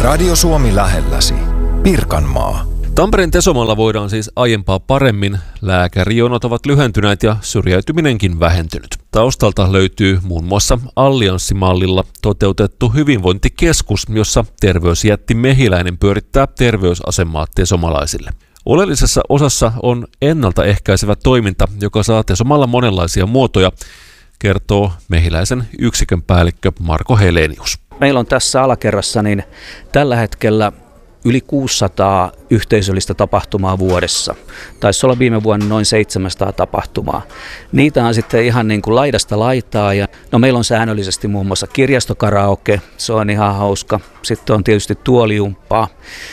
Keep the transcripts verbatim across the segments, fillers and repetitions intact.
Radio Suomi lähelläsi. Pirkanmaa. Tampereen Tesomalla voidaan siis aiempaa paremmin. Lääkärijonot ovat lyhentyneet ja syrjäytyminenkin vähentynyt. Taustalta löytyy muun muassa allianssimallilla toteutettu hyvinvointikeskus, jossa terveysjätti Mehiläinen pyörittää terveysasemaa tesomalaisille. Oleellisessa osassa on ennaltaehkäisevä toiminta, joka saa Tesomalla monenlaisia muotoja, kertoo Mehiläisen yksikön päällikkö Marko Helenius. Meillä on tässä alakerrassa niin tällä hetkellä yli kuusisataa yhteisöllistä tapahtumaa vuodessa. Taisi olla viime vuonna noin seitsemänsataa tapahtumaa. Niitä on sitten ihan niin kuin laidasta laitaa. Ja no meillä on säännöllisesti muun muassa kirjastokaraoke, se on ihan hauska. Sitten on tietysti tuolijumppaa,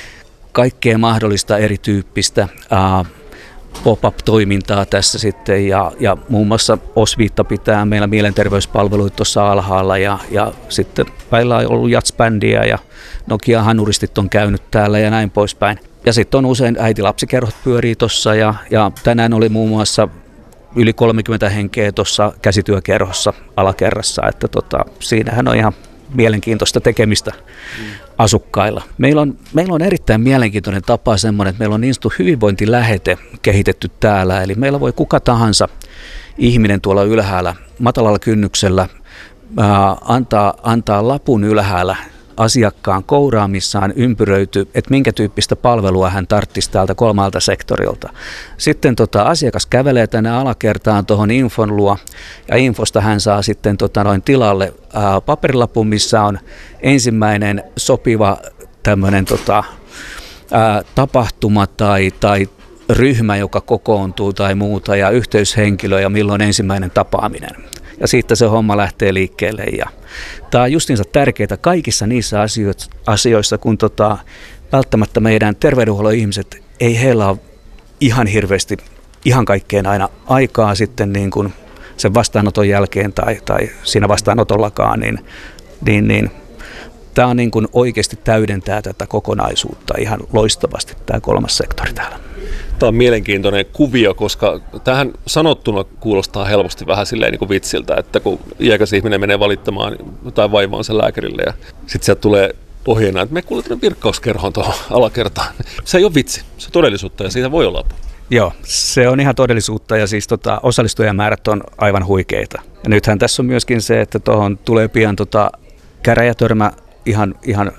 kaikkea mahdollista erityyppistä uh, pop-up-toimintaa tässä sitten. Ja, ja muun muassa Osviitta pitää meillä mielenterveyspalveluita tuossa alhaalla. Ja, ja sitten meillä on ollut jatsbändiä ja Nokia-hanuristit on käynyt täällä ja näin poispäin. Ja sitten on usein äiti-lapsikerhot pyörii tuossa ja, ja tänään oli muun muassa yli kolmekymmentä henkeä tuossa käsityökerhossa alakerrassa, että tota, siinähän on ihan mielenkiintoista tekemistä mm. asukkailla. Meillä on, meillä on erittäin mielenkiintoinen tapa semmoinen, että meillä on niin sanottu hyvinvointilähete kehitetty täällä, eli meillä voi kuka tahansa ihminen tuolla ylhäällä matalalla kynnyksellä ää, antaa, antaa lapun ylhäällä asiakkaan kouraan, missä on ympyröity, että minkä tyyppistä palvelua hän tarvitsisi täältä kolmalta sektorilta. Sitten tota, asiakas kävelee tänne alakertaan tuohon infon luo, ja infosta hän saa sitten tota, noin tilalle ää, paperilapun, missä on ensimmäinen sopiva tämmöinen tota, ää, tapahtuma tai, tai ryhmä, joka kokoontuu tai muuta, ja yhteyshenkilö ja milloin ensimmäinen tapaaminen. Ja siitä se homma lähtee liikkeelle. Ja tämä on justiinsa tärkeää kaikissa niissä asioissa, kun tota, välttämättä meidän terveydenhuollon ihmiset, ei heillä ole ihan hirveästi, ihan kaikkeen aina aikaa sitten niin kuin sen vastaanoton jälkeen tai, tai siinä vastaanotollakaan, niin, niin, niin tämä on niin kuin oikeasti täydentää tätä kokonaisuutta ihan loistavasti tämä kolmas sektori täällä. Tämä on mielenkiintoinen kuvio, koska tähän sanottuna kuulostaa helposti vähän silleen niin kuin vitsiltä, että kun iäkäs ihminen menee valittamaan jotain vaivaansa lääkärille ja sitten sieltä tulee ohjeena, että me kuuletaan virkkauskerhoon tuohon alakertaan. Se ei ole vitsi, se on todellisuutta ja siitä voi olla apua. Joo, se on ihan todellisuutta ja siis tota, osallistujamäärät on aivan huikeita. Ja nythän tässä on myöskin se, että tuohon tulee pian tota, käräjätörmä ihan, ihan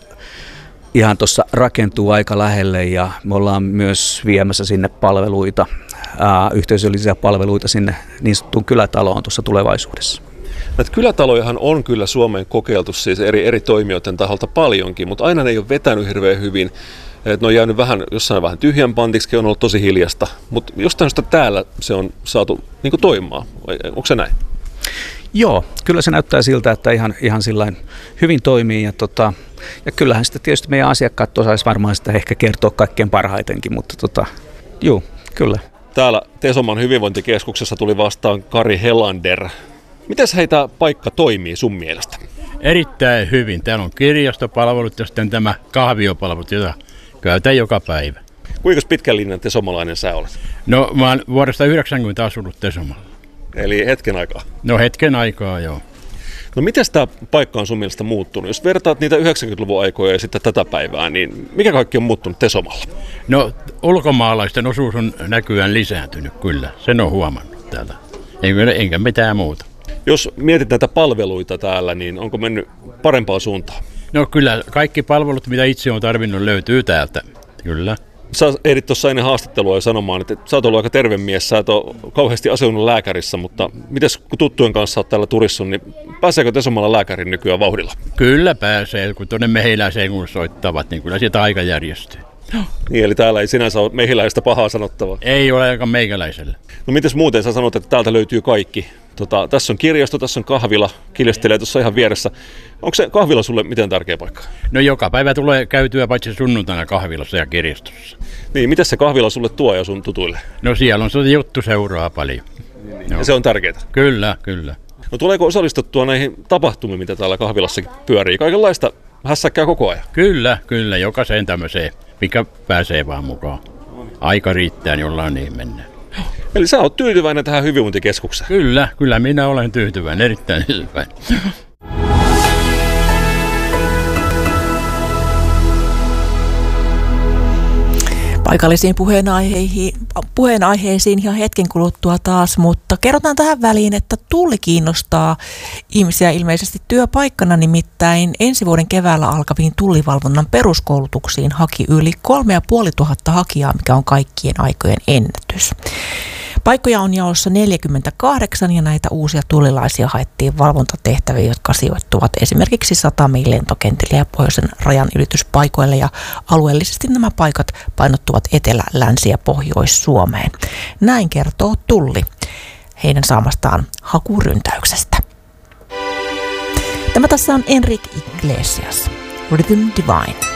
Ihan tuossa rakentuu aika lähelle ja me ollaan myös viemässä sinne palveluita, ää, yhteisöllisiä palveluita sinne niin sanottuun kylätaloon tuossa tulevaisuudessa. Näitä kylätalojahan on kyllä Suomeen kokeiltu siis eri, eri toimijoiden taholta paljonkin, mutta aina ne ei ole vetänyt hirveän hyvin. Et ne on jäänyt vähän, jossain vähän tyhjän pantiksi, on ollut tosi hiljasta, mutta jostain syystä täällä se on saatu niin kuin toimimaan. Onko se näin? Joo, kyllä se näyttää siltä, että ihan, ihan sillain hyvin toimii ja, tota, ja kyllähän sitten tietysti meidän asiakkaat osaisi varmaan sitä ehkä kertoa kaikkein parhaitenkin, mutta tota, juu, kyllä. Täällä Tesoman hyvinvointikeskuksessa tuli vastaan Kari Helander. Miten heitä paikka toimii sun mielestä? Erittäin hyvin. Täällä on kirjastopalvelut ja sitten tämä kahviopalvelut, jota käytän joka päivä. Kuinka pitkänlinjan tesomalainen sä olet? No mä oon vuodesta yhdeksänkymmentä asunut Tesomalla. Eli hetken aikaa? No hetken aikaa, joo. No miten tämä paikka on sun mielestä muuttunut? Jos vertaat niitä yhdeksänkymmentäluvun aikoja ja sitten tätä päivää, niin mikä kaikki on muuttunut Tesomalla? No ulkomaalaisten osuus on näkyään lisääntynyt kyllä, sen on huomannut täällä, enkä, enkä mitään muuta. Jos mietit näitä palveluita täällä, niin onko mennyt parempaan suuntaan? No kyllä, kaikki palvelut mitä itse on tarvinnut löytyy täältä, kyllä. Sä ehdit tuossa ennen haastattelua jo sanomaan, että sä oot ollut aika terve mies, sä et ole kauheasti asunut lääkärissä, mutta mites kun tuttujen kanssa oot täällä turissun, niin pääseekö Tesomalla lääkärin nykyään vauhdilla? Kyllä pääsee, kun tuonne Mehiläiseen kun soittavat, niin kyllä sieltä aika järjestyy. Niin, eli täällä ei sinänsä ole Mehiläistä pahaa sanottavaa. Ei ole aika meikäläisellä. No mites muuten sä sanot, että täältä löytyy kaikki? Tota, tässä on kirjasto, tässä on kahvila, kiljastelee tuossa ihan vieressä. Onko se kahvila sulle miten tärkeä paikka? No joka päivä tulee käytyä paitsi sunnuntaina kahvilassa ja kirjastossa. Niin, mitä se kahvila sulle tuo ja sun tutuille? No siellä on se juttu seuraa paljon. Ja no. Se on tärkeää? Kyllä, kyllä. No tuleeko osallistuttua näihin tapahtumiin, mitä täällä kahvilassakin pyörii? Kaikenlaista hässäkkää koko ajan? Kyllä, kyllä. Jokaiseen tämmöiseen, mikä pääsee vaan mukaan. Aika riittää, niin ollaan niin mennään. Eli sä oot tyytyväinen tähän hyvinvointikeskukseen? Kyllä, kyllä minä olen tyytyväinen, erittäin tyytyväinen. paikallisiin puheenaiheisiin, puheenaiheisiin ihan hetken kuluttua taas, mutta kerrotaan tähän väliin, että Tulli kiinnostaa ihmisiä ilmeisesti työpaikkana, nimittäin ensi vuoden keväällä alkaviin tullivalvonnan peruskoulutuksiin haki yli kolme ja puoli tuhatta hakijaa, mikä on kaikkien aikojen ennätys. Paikkoja on jaossa neljäkymmentäkahdeksan ja näitä uusia tullilaisia haettiin valvontatehtäviä, jotka sijoittuvat esimerkiksi satamiin, lentokentille ja pohjoisen rajan ylityspaikoille, ja alueellisesti nämä paikat painottuvat Etelä-, Länsi- ja Pohjois-Suomeen. Näin kertoo Tulli heidän saamastaan hakuryntäyksestä. Tämä tässä on Enrique Iglesias, Rhythm Divine.